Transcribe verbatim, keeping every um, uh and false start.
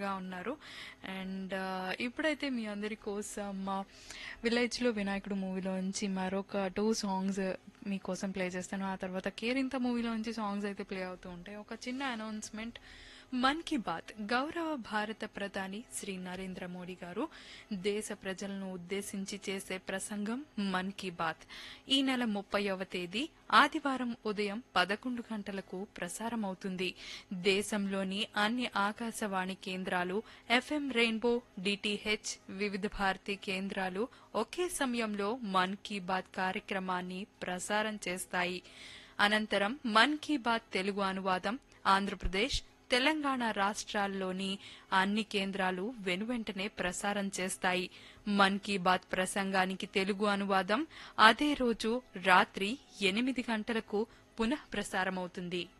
చక్కగా ఉన్నారు. అండ్ ఇప్పుడైతే మీ అందరి కోసం విలేజ్ లో వినాయకుడు మూవీలోంచి మరొక టూ సాంగ్స్ మీకోసం ప్లే చేస్తాను. ఆ తర్వాత కేరింత మూవీలోంచి సాంగ్స్ అయితే ప్లే అవుతూ ఉంటాయి. ఒక చిన్న అనౌన్స్మెంట్. మన్ కీ బాత్ గౌరవ భారత ప్రధాని శ్రీ నరేంద్ర మోడీ గారు దేశ ప్రజలను ఉద్దేశించి చేసే ప్రసంగం మన్ కీ బాత్ ఈ నెల ముప్పైవ తేదీ ఆదివారం ఉదయం పదకొండు గంటలకు ప్రసారమవుతుంది. దేశంలోని అన్ని ఆకాశవాణి కేంద్రాలు, ఎఫ్ఎం రెయిన్బో, డిటిహెచ్, వివిధ భారతి కేంద్రాలు ఒకే సమయంలో మన్ కీ బాత్ కార్యక్రమాన్ని ప్రసారం చేస్తాయి. అనంతరం మన్ కీ బాత్ తెలుగు అనువాదం ఆంధ్రప్రదేశ్, తెలంగాణ రాష్ట్రాల్లోని అన్ని కేంద్రాలు వెనువెంటనే ప్రసారం చేస్తాయి. మన్ కీ బాత్ ప్రసంగానికి తెలుగు అనువాదం అదే రోజు రాత్రి ఎనిమిది గంటలకు పునః ప్రసారమవుతుంది.